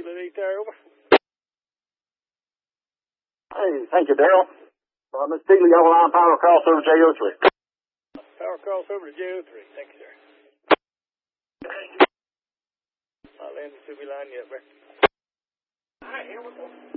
Steeler 8 there, over. Hey, thank you, Daryl. Miss Steele, y'all line power crossover J03. Power crossover to J03. Thank you, sir. I'll land the Subi line yet, sir. All right, here we go.